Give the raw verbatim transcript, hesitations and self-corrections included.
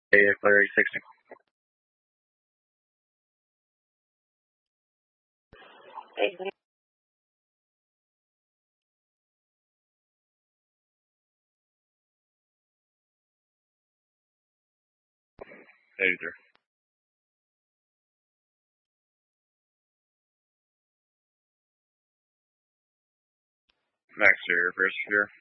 Hey, Clary sixty. Hey, eighty-three. Max here, first here.